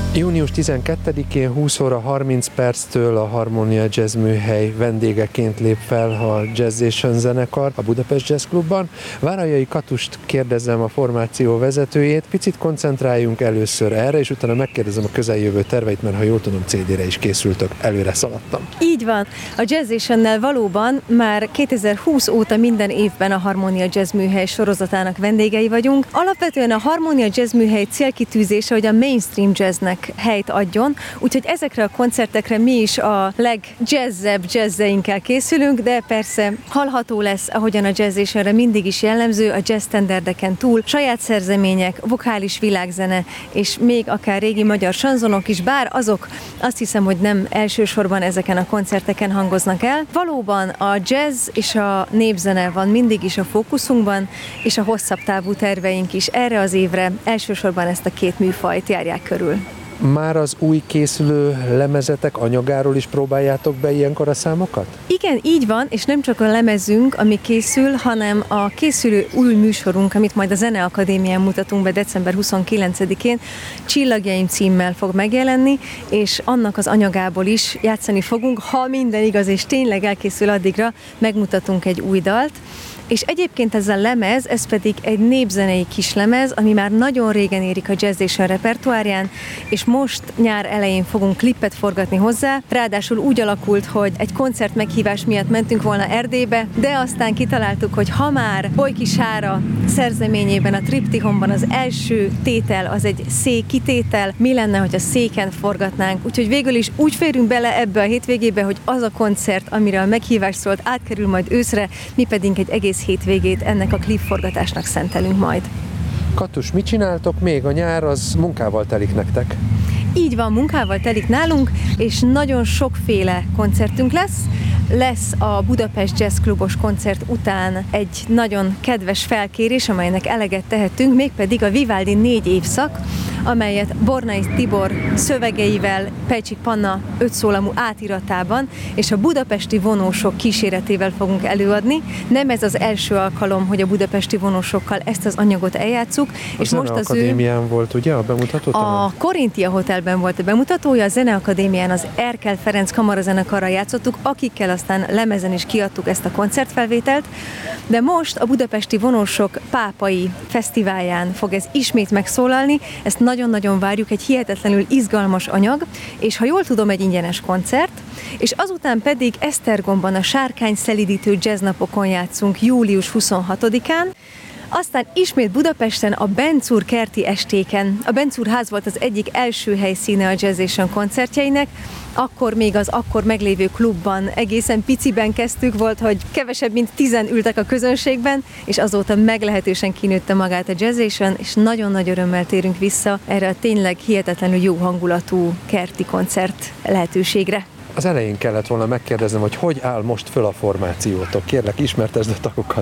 Június 12-én 20 óra 30 perctől a Harmonia Jazz műhely vendégeként lép fel a Jazzation zenekar a Budapest Jazz Clubban. Várajai Katust kérdezem, a formáció vezetőjét. Picit koncentráljunk először erre, és utána megkérdezem a közeljövő terveit, mert ha jól tudom, CD-re is készültök, előre szaladtam. Így van. A Jazzationnel valóban már 2020 óta minden évben a Harmonia Jazz műhely sorozatának vendégei vagyunk. Alapvetően a Harmonia Jazz műhely célkitűzése, hogy a mainstream jazznek helyt adjon, úgyhogy ezekre a koncertekre mi is a legjazzebb jazzeinkkel készülünk, de persze hallható lesz, ahogyan a Jazzationre mindig is jellemző, a jazz standardeken túl saját szerzemények, vokális világzene, és még akár régi magyar sanzonok is, bár azok azt hiszem, hogy nem elsősorban ezeken a koncerteken hangoznak el. Valóban a jazz és a népzene van mindig is a fókuszunkban, és a hosszabb távú terveink is erre az évre elsősorban ezt a két műfajt járják körül. Már az új készülő lemezetek anyagáról is próbáljátok be ilyenkor a számokat? Igen, így van, és nem csak a lemezünk, ami készül, hanem a készülő új műsorunk, amit majd a Zeneakadémián mutatunk be december 29-én, Csillagjaim címmel fog megjelenni, és annak az anyagából is játszani fogunk, ha minden igaz, és tényleg elkészül addigra, megmutatunk egy új dalt. És egyébként ez a lemez, ez pedig egy népzenei kislemez, ami már nagyon régen érik a Jazzation repertoárján, és most nyár elején fogunk klippet forgatni hozzá. Ráadásul úgy alakult, hogy egy koncert meghívás miatt mentünk volna Erdélybe, de aztán kitaláltuk, hogy ha már Bojki Sára szerzeményében, a triptihonban az első tétel, az egy székkitétel, mi lenne, hogy a széken forgatnánk. Úgyhogy végül is úgy férünk bele ebbe a hétvégébe, hogy az a koncert, amire a meghívás szólt, átkerül majd őszre, mi pedig egy egész hétvégét ennek a klipforgatásnak szentelünk majd. Katus, mit csináltok még? A nyár az munkával telik nektek? Így van, munkával telik nálunk, és nagyon sokféle koncertünk lesz. Lesz a Budapest Jazz Klubos koncert után egy nagyon kedves felkérés, amelynek eleget tehetünk, mégpedig a Vivaldi 4 évszak, amelyet Bornai Tibor szövegeivel, Pejcsik Panna 5 szólamú átiratában és a budapesti vonósok kíséretével fogunk előadni. Nem ez az első alkalom, hogy a budapesti vonósokkal ezt az anyagot eljátszuk. A Zeneakadémián volt, ugye, a bemutató? A Korintia Hotelben volt a bemutatója, a Zeneakadémián az Erkel Ferenc kamarazenekarral játszottuk, akikkel aztán lemezen is kiadtuk ezt a koncertfelvételt, de most a budapesti vonósok pápai fesztiválján fog ez ismét megszólalni, ezt nagyon-nagyon várjuk, egy hihetetlenül izgalmas anyag, és ha jól tudom, egy ingyenes koncert, és azután pedig Esztergomban a Sárkány szelídítő jazznapokon játszunk július 26-án, aztán ismét Budapesten a Bencúr kerti estéken. A Bencúr ház volt az egyik első helyszíne a Jazzation koncertjeinek, akkor még az akkor meglévő klubban egészen piciben kezdtük, volt, hogy kevesebb mint 10 ültek a közönségben, és azóta meglehetősen kinőtte magát a Jazzation, és nagyon nagy örömmel térünk vissza erre a tényleg hihetetlenül jó hangulatú kerti koncert lehetőségre. Az elején kellett volna megkérdeznem, hogy áll most föl a formációtok. Kérlek, ismertesd a tagokat.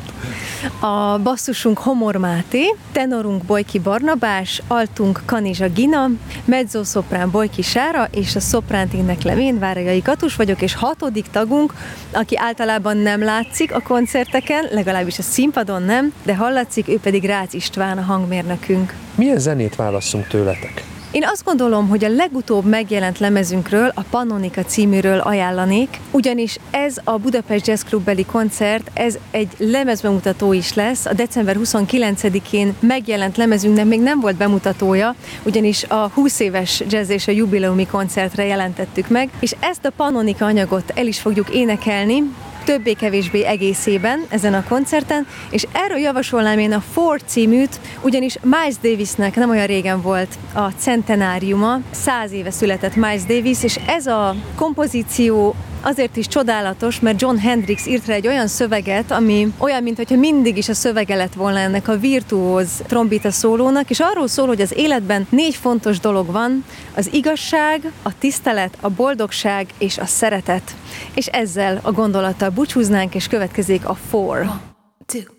A basszusunk Homor Máté, tenorunk Bojki Barnabás, altunk Kanizsa Gina, mezzoszoprán Bojki Sára, és a szopránt éneklem én, Várajai Katus vagyok, és 6. tagunk, aki általában nem látszik a koncerteken, legalábbis a színpadon nem, de hallatszik, ő pedig Rácz István, a hangmérnökünk. Milyen zenét válasszunk tőletek? Én azt gondolom, hogy a legutóbb megjelent lemezünkről, a Pannonika címűről ajánlanék, ugyanis ez a Budapest Jazz Clubbeli koncert, ez egy lemezbemutató is lesz. A december 29-én megjelent lemezünknek még nem volt bemutatója, ugyanis a 20 éves jazz és a jubileumi koncertre jelentettük meg, és ezt a Pannonika anyagot el is fogjuk énekelni, többé-kevésbé egészében ezen a koncerten, és erről javasolnám én a Four címűt, ugyanis Miles Davisnek nem olyan régen volt a centenáriuma, 100 éve született Miles Davis, és ez a kompozíció azért is csodálatos, mert John Hendrix írt rá egy olyan szöveget, ami olyan, mintha mindig is a szövege lett volna ennek a virtuóz trombita szólónak, és arról szól, hogy az életben 4 fontos dolog van, az igazság, a tisztelet, a boldogság és a szeretet. És ezzel a gondolattal búcsúznánk, és következik a Four. 1, 2